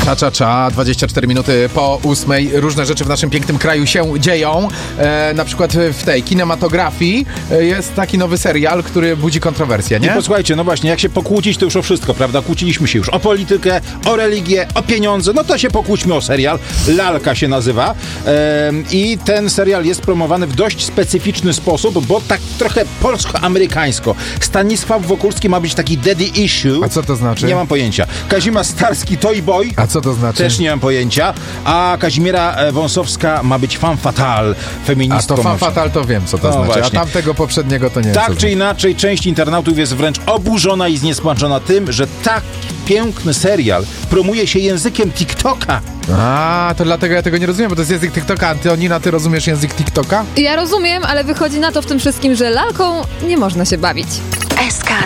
Cza, 24 minuty po 8. Różne rzeczy w naszym pięknym kraju się dzieją. Na przykład w tej kinematografii jest taki nowy serial, który budzi kontrowersję, nie? I posłuchajcie, no właśnie, jak się pokłócić, to już o wszystko, prawda? Kłóciliśmy się już o politykę, o religię, o pieniądze, no to się pokłóćmy o serial. Lalka się nazywa. I ten serial jest promowany w dość specyficzny sposób, bo tak trochę polsko-amerykańsko. Stanisław Wokulski ma być taki daddy issue. A co to znaczy? Nie mam pojęcia. Kazimierz Starski toy boy. A co to znaczy? Też nie mam pojęcia. A Kazimiera Wąsowska ma być femme fatale, feministką. A to femme fatale to wiem, co to znaczy. Właśnie. A tamtego poprzedniego to nie wiem. Tak czy inaczej, część internautów jest wręcz oburzona i zniesmaczona tym, że tak piękny serial promuje się językiem TikToka. A, to dlatego ja tego nie rozumiem, bo to jest język TikToka. Antonina, ty rozumiesz język TikToka? Ja rozumiem, ale wychodzi na to w tym wszystkim, że lalką nie można się bawić. SK